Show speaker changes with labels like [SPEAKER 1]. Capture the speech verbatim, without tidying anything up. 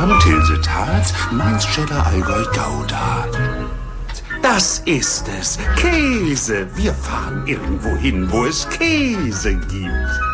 [SPEAKER 1] Darm, Tilsetat, Mainz, Cheddar, Allgäu, Gouda. Das ist es. Käse. Wir fahren irgendwo hin, wo es Käse gibt.